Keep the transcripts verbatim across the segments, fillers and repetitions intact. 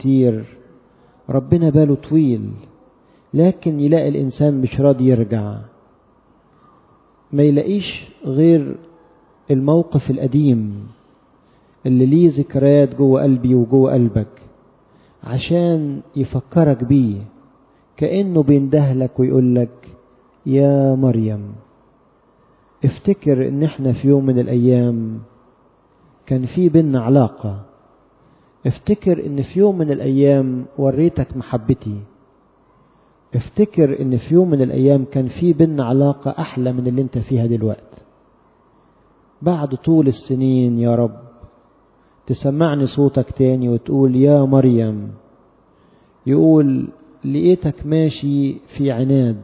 كتير، ربنا باله طويل، لكن يلاقي الإنسان مش راضي يرجع، ما يلاقيش غير الموقف القديم اللي ليه ذكريات جوه قلبي وجوه قلبك، عشان يفكرك بيه، كأنه بيندهلك ويقولك يا مريم افتكر ان احنا في يوم من الايام كان في بينا علاقة، افتكر ان في يوم من الايام وريتك محبتي، افتكر ان في يوم من الايام كان في بينا علاقة احلى من اللي انت فيها دلوقتي. بعد طول السنين يا رب تسمعني صوتك تاني وتقول يا مريم، يقول لقيتك ماشي في عناد،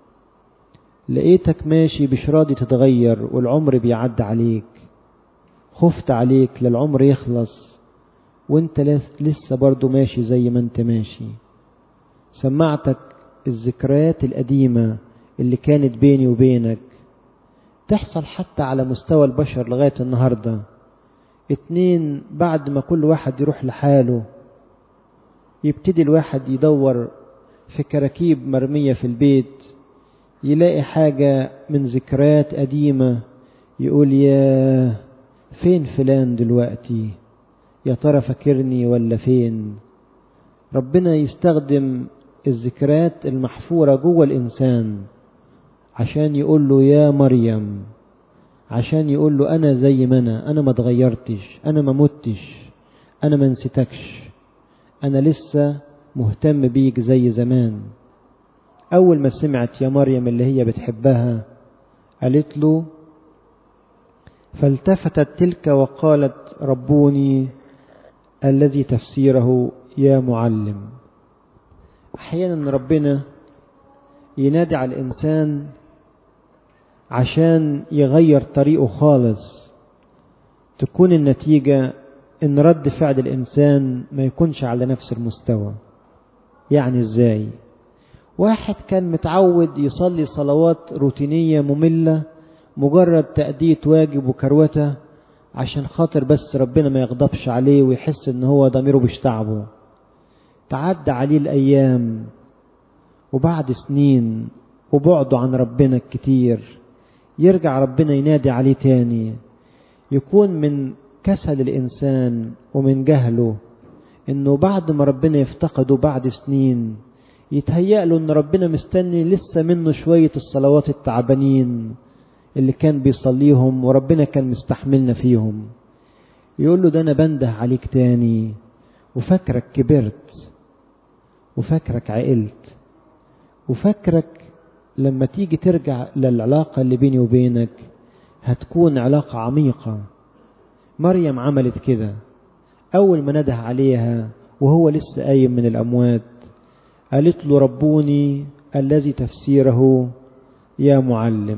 لقيتك ماشي مش راضي تتغير والعمر بيعد عليك، خفت عليك للعمر يخلص وانت لسه برضو ماشي زي ما انت ماشي. سمعتك الذكريات القديمة اللي كانت بيني وبينك، تحصل حتى على مستوى البشر لغاية النهاردة. اتنين بعد ما كل واحد يروح لحاله يبتدي الواحد يدور في كراكيب مرمية في البيت، يلاقي حاجة من ذكريات قديمة، يقول يا فين فلان دلوقتي، يا ترى فاكرني ولا فين. ربنا يستخدم الذكريات المحفورة جوه الإنسان عشان يقول له يا مريم، عشان يقول له أنا زي ما أنا، أنا ما اتغيرتش، أنا ما متش، أنا ما نسيتكش، أنا لسه مهتم بيك زي زمان. أول ما سمعت يا مريم اللي هي بتحبها قالت له، فالتفتت تلك وقالت ربوني الذي تفسيره يا معلم. أحيانا ربنا ينادي على الإنسان عشان يغير طريقه خالص، تكون النتيجة إن رد فعل الإنسان ما يكونش على نفس المستوى. يعني إزاي؟ واحد كان متعود يصلي صلوات روتينية مملة، مجرد تأدية واجب وكروته عشان خاطر بس ربنا ما يغضبش عليه ويحس إن هو ضميره بيشتعبه. تعدى عليه الأيام وبعد سنين وبعده عن ربنا كتير، يرجع ربنا ينادي عليه تاني، يكون من كسل الإنسان ومن جهله إنه بعد ما ربنا يفتقده بعد سنين يتهيأ له إن ربنا مستني لسه منه شوية الصلوات التعبانين اللي كان بيصليهم وربنا كان مستحملنا فيهم. يقول له ده أنا بنده عليك تاني وفكرك كبرت وفكرك عقلت وفكرك لما تيجي ترجع للعلاقة اللي بيني وبينك هتكون علاقة عميقة. مريم عملت كده، أول ما نده عليها وهو لسه قايم من الأموات قالت له ربوني الذي تفسيره يا معلم.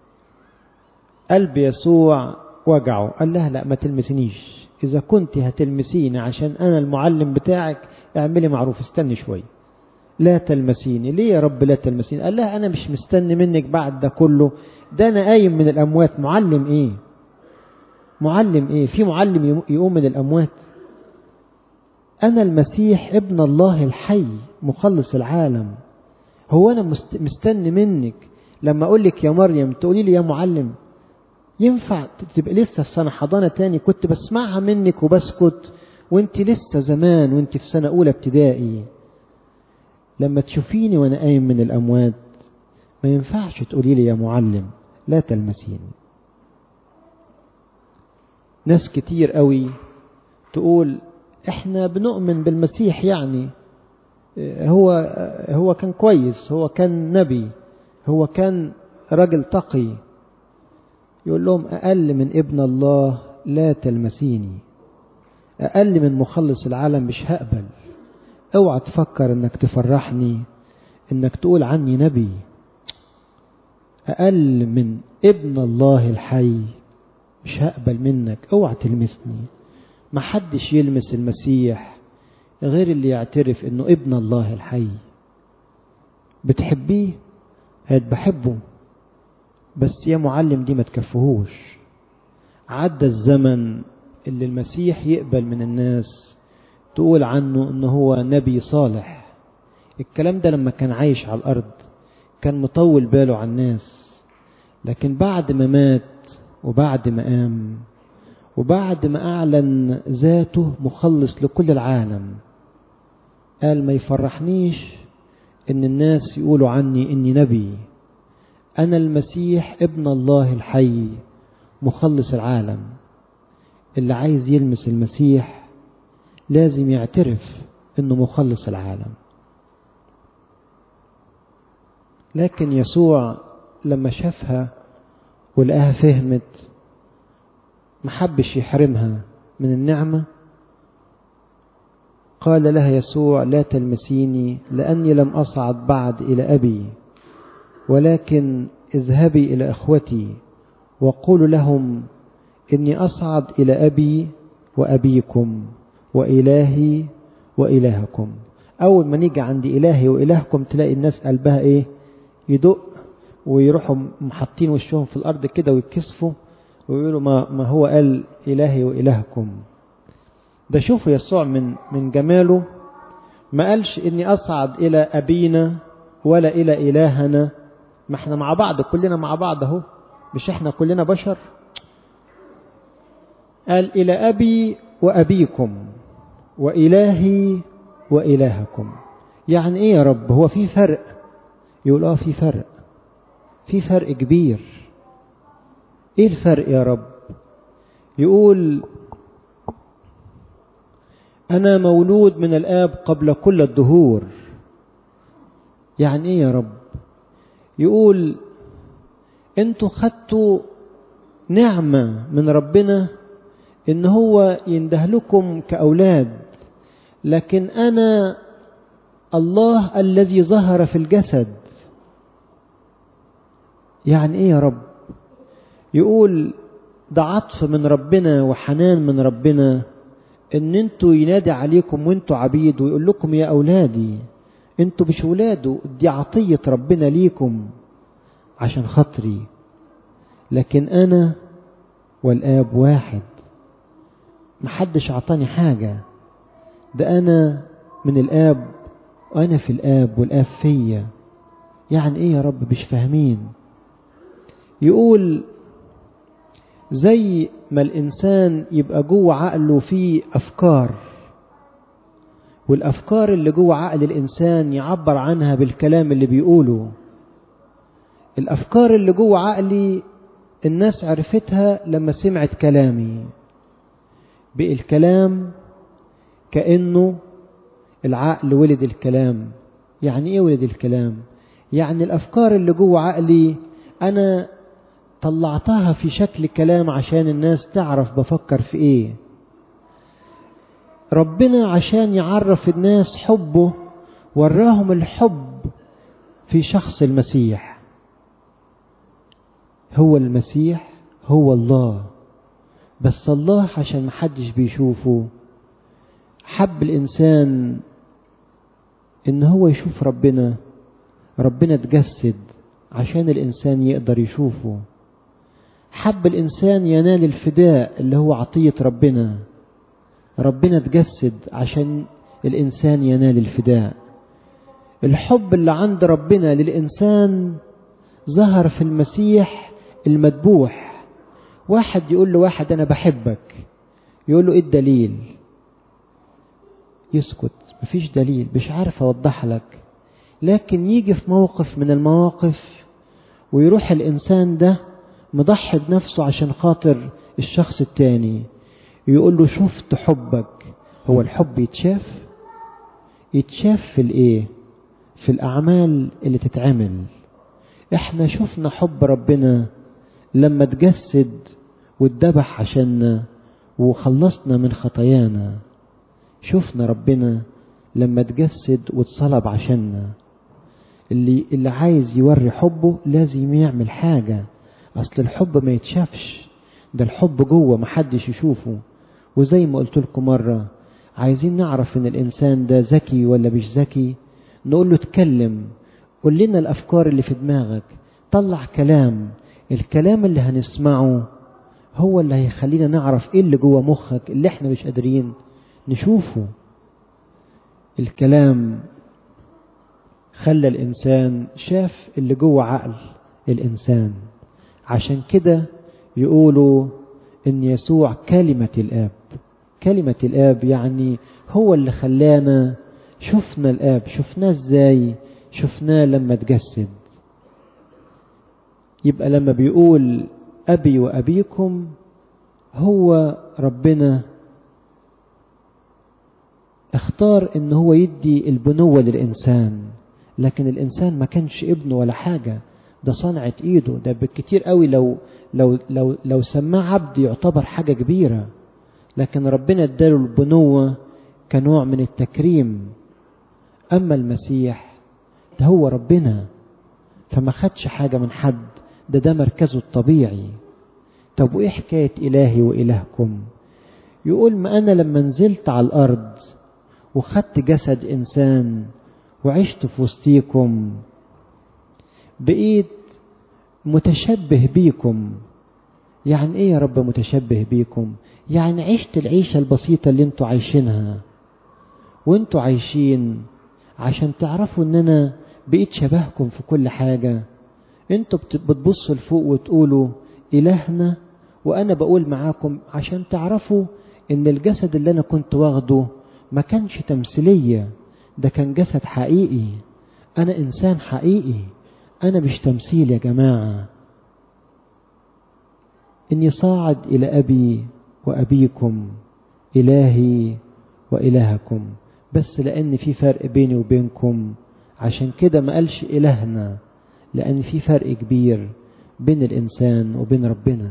قلب يسوع وجعه، قال لها لا ما تلمسنيش، إذا كنت هتلمسيني عشان أنا المعلم بتاعك اعملي معروف، استني شوي، لا تلمسيني. ليه يا رب لا تلمسيني؟ قال لها أنا مش مستني منك بعد ده كله، ده أنا قايم من الأموات، معلم إيه؟ معلم إيه؟ في معلم يقوم من الأموات؟ أنا المسيح ابن الله الحي مخلص العالم. هو أنا مستني منك لما أقول لك يا مريم تقولي لي يا معلم؟ ينفع تبقى لسه في سنة حضانة تاني كنت بسمعها منك وبسكت وانت لسه زمان وانت في سنة أولى ابتدائي؟ لما تشوفيني وانا قايم من الأموات ما ينفعش تقولي لي يا معلم، لا تلمسيني. ناس كتير قوي تقول احنا بنؤمن بالمسيح، يعني هو هو كان كويس، هو كان نبي، هو كان راجل تقي. يقول لهم أقل من ابن الله لا تلمسيني، أقل من مخلص العالم مش هقبل. اوعى تفكر انك تفرحني انك تقول عني نبي. أقل من ابن الله الحي مش هقبل منك، اوعى تلمسني. ما حدش يلمس المسيح غير اللي يعترف انه ابن الله الحي. بتحبيه؟ هات بحبه، بس يا معلم دي ما تكفهوش. عدى الزمن اللي المسيح يقبل من الناس تقول عنه إنه هو نبي صالح. الكلام ده لما كان عايش على الأرض كان مطول باله على الناس، لكن بعد ما مات وبعد ما قام وبعد ما أعلن ذاته مخلص لكل العالم، قال ما يفرحنيش إن الناس يقولوا عني إني نبي، أنا المسيح ابن الله الحي مخلص العالم. اللي عايز يلمس المسيح لازم يعترف إنه مخلص العالم. لكن يسوع لما شافها ولقاها فهمت محبش يحرمها من النعمة، قال لها يسوع لا تلمسيني لأني لم أصعد بعد إلى أبي، ولكن اذهبي إلى أخوتي وقولوا لهم إني أصعد إلى أبي وأبيكم وإلهي وإلهكم. أول ما نيجي عند إلهي وإلهكم تلاقي الناس قلبها إيه؟ يدق ويروحوا محطين وشهم في الأرض كده ويتكسفوا ويقولوا ما, ما هو قال إلهي وإلهكم. ده شوفوا يسوع من من جماله ما قالش إني أصعد إلى أبينا ولا إلى إلهنا، ما احنا مع بعض كلنا مع بعض اهو، مش احنا كلنا بشر. قال إلى أبي وأبيكم وإلهي وإلهكم. يعني إيه يا رب؟ هو في فرق؟ يقول آه في فرق، في فرق كبير. إيه الفرق يا رب؟ يقول أنا مولود من الآب قبل كل الدهور. يعني إيه يا رب؟ يقول أنتوا خدتوا نعمة من ربنا إن هو يندهلكم كأولاد، لكن أنا الله الذي ظهر في الجسد. يعني إيه يا رب؟ يقول ده عطف من ربنا وحنان من ربنا إن أنتوا ينادي عليكم وأنتوا عبيد ويقول لكم يا أولادي. أنتوا مش أولاده، دي عطية ربنا ليكم عشان خاطري، لكن أنا والآب واحد. محدش عطاني حاجة، ده أنا من الآب وأنا في الآب والآب فيا. يعني إيه يا رب؟ مش فاهمين. يقول زي ما الإنسان يبقى جوه عقله فيه أفكار، والأفكار اللي جوه عقل الإنسان يعبر عنها بالكلام اللي بيقوله. الأفكار اللي جوه عقلي الناس عرفتها لما سمعت كلامي. بقى الكلام كأنه العقل ولد الكلام. يعني إيه ولد الكلام؟ يعني الأفكار اللي جوه عقلي أنا طلعتها في شكل كلام عشان الناس تعرف بفكر في إيه. ربنا عشان يعرف الناس حبه وراهم الحب في شخص المسيح. هو المسيح هو الله، بس الله عشان محدش بيشوفه حب الإنسان إن هو يشوف ربنا. ربنا اتجسد عشان الإنسان يقدر يشوفه. حب الإنسان ينال الفداء اللي هو عطية ربنا. ربنا اتجسد عشان الإنسان ينال الفداء. الحب اللي عند ربنا للإنسان ظهر في المسيح المذبوح. واحد يقول له واحد أنا بحبك، يقول له إيه الدليل؟ يسكت، مفيش دليل، مش عارف أوضح لك. لكن يجي في موقف من المواقف ويروح الإنسان ده مضحي بنفسه عشان خاطر الشخص التاني، يقول له شفت حبك. هو الحب يتشاف؟ يتشاف في الإيه؟ في الأعمال اللي تتعمل. إحنا شفنا حب ربنا لما تجسد واتذبح عشاننا وخلصنا من خطايانا. شفنا ربنا لما تجسد واتصلب عشاننا. اللي اللي عايز يوري حبه لازم يعمل حاجة. أصل الحب ما يتشافش، ده الحب جوه محدش يشوفه. وزي ما قلت لكم مرة، عايزين نعرف إن الإنسان ده ذكي ولا مش ذكي، نقول له اتكلم، قول لنا الأفكار اللي في دماغك، طلع كلام. الكلام اللي هنسمعه هو اللي هيخلينا نعرف إيه اللي جوه مخك اللي إحنا مش قادرين نشوفه. الكلام خلى الإنسان شاف اللي جوه عقل الإنسان. عشان كده يقولوا إن يسوع كلمة الآب. كلمة الآب يعني هو اللي خلانا شفنا الآب. شفناه إزاي؟ شفناه لما تجسد. يبقى لما بيقول أبي وأبيكم، هو ربنا اختار إن هو يدي البنوة للإنسان، لكن الإنسان ما كانش ابنه ولا حاجة، ده صنعة إيده. ده بالكتير قوي لو لو لو لو سماه عبد يعتبر حاجة كبيرة، لكن ربنا اداله البنوة كنوع من التكريم. أما المسيح ده هو ربنا، فما خدش حاجة من حد، ده ده مركزه الطبيعي. طب وإيه حكاية إلهي وإلهكم؟ يقول ما أنا لما نزلت على الأرض وخدت جسد إنسان وعشت في وسطيكم، بقيت متشبه بيكم. يعني إيه يا رب متشبه بيكم؟ يعني عشت العيشة البسيطة اللي انتوا عايشينها وانتوا عايشين، عشان تعرفوا ان انا بقيت شبهكم في كل حاجة. انتوا بتبصوا لفوق وتقولوا إلهنا، وانا بقول معاكم عشان تعرفوا ان الجسد اللي انا كنت واخده ما كانش تمثيلية، ده كان جسد حقيقي. انا انسان حقيقي، انا مش تمثيل يا جماعة. اني صاعد الى ابي وابيكم، الهي والهكم. بس لان في فرق بيني وبينكم، عشان كده ما قالش الهنا، لان في فرق كبير بين الانسان وبين ربنا.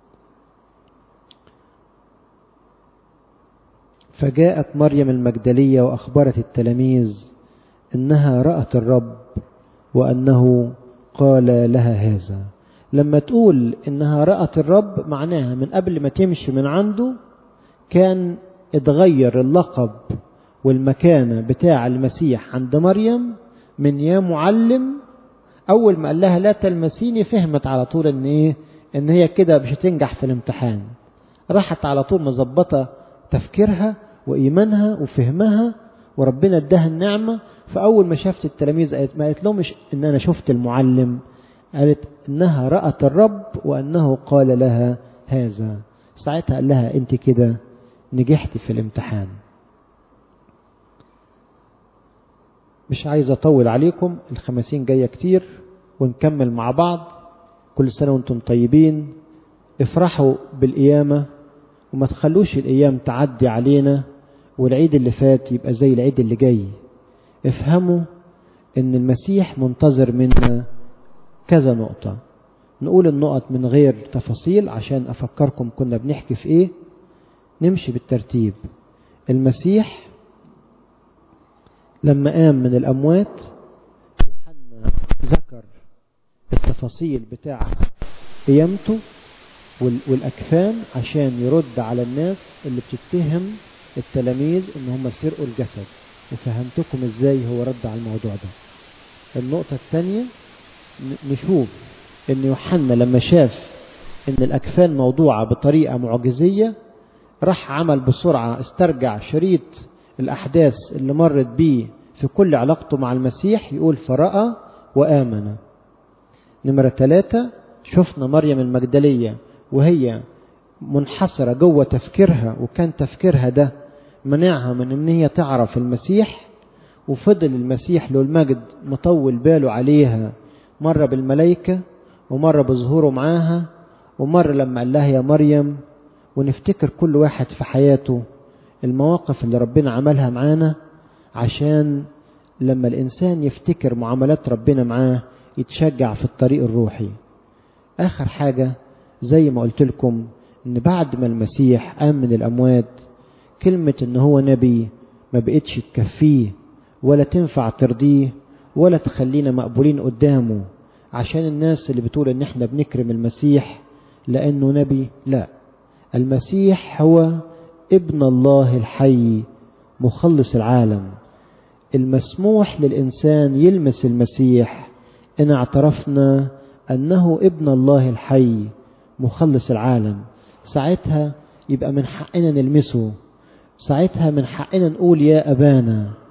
فجاءت مريم المجدلية واخبرت التلاميذ انها رأت الرب وانه قال لها هذا. لما تقول انها رأت الرب، معناها من قبل ما تمشي من عنده كان اتغير اللقب والمكانة بتاع المسيح عند مريم من يا معلم. اول ما قال لها لا تلمسيني، فهمت على طول ان ايه، ان هي كده مش هتنجح في الامتحان. راحت على طول مظبطة تفكيرها وايمانها وفهمها، وربنا اداها النعمة. فاول ما شافت التلاميذ قالت، ما قالت لهمش ان انا شفت المعلم، قالت انها رأت الرب وانه قال لها هذا. ساعتها قال لها انت كده نجحت في الامتحان. مش عايز اطول عليكم، الخمسين جاية كتير ونكمل مع بعض. كل سنة وانتم طيبين. افرحوا بالقيامة وما تخلوش الايام تعدي علينا والعيد اللي فات يبقى زي العيد اللي جاي. افهموا ان المسيح منتظر منا كذا نقطة. نقول النقط من غير تفاصيل عشان افكركم كنا بنحكي في ايه. نمشي بالترتيب. المسيح لما قام من الاموات، يوحنا ذكر التفاصيل بتاع قيامته والاكفان عشان يرد على الناس اللي بتتهم التلاميذ ان هم سرقوا الجسد، وفهمتكم ازاي هو رد على الموضوع ده. النقطة الثانية نشوف ان يوحنا لما شاف ان الاكفان موضوعة بطريقة معجزية، راح عمل بسرعة استرجع شريط الاحداث اللي مرت بيه في كل علاقته مع المسيح، يقول فرأى وآمن. نمرة ثلاثة، شفنا مريم المجدلية وهي منحصرة جوه تفكيرها، وكان تفكيرها ده منعها من ان هي تعرف المسيح، وفضل المسيح له المجد مطول باله عليها، مرة بالملائكة ومرة بظهوره معاها ومرة لما قال لها يا مريم. ونفتكر كل واحد في حياته المواقف اللي ربنا عملها معانا، عشان لما الإنسان يفتكر معاملات ربنا معاه يتشجع في الطريق الروحي. آخر حاجة زي ما قلت لكم، إن بعد ما المسيح قام من الأموات، كلمة إن هو نبي ما بقتش تكفيه ولا تنفع ترضيه ولا تخلينا مقبولين قدامه، عشان الناس اللي بتقول إن إحنا بنكرم المسيح لأنه نبي. لا، المسيح هو ابن الله الحي مخلص العالم. المسموح للإنسان يلمس المسيح إن اعترفنا أنه ابن الله الحي مخلص العالم. ساعتها يبقى من حقنا نلمسه، ساعتها من حقنا نقول يا أبانا.